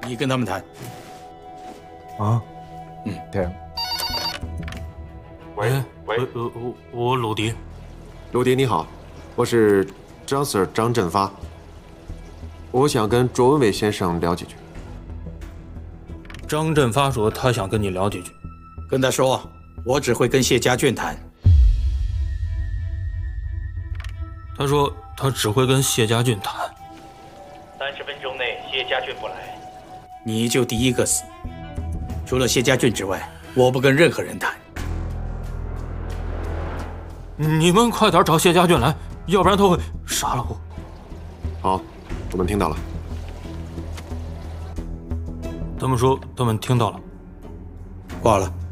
你跟他们谈。 啊？对。 喂，我鲁迪。 鲁迪你好，我是张 Sir 张振发，我想跟卓文伟先生聊几句。 张振发说他想跟你聊几句， 跟他说，我只会跟谢家眷谈。 他说他只会跟谢家俊谈。 30分钟内谢家俊不来， 你就第一个死。除了谢家俊之外，我不跟任何人谈。 你们快点找谢家俊来，要不然他会杀了我。 好，我们听到了。 他们说他们听到了。 挂了。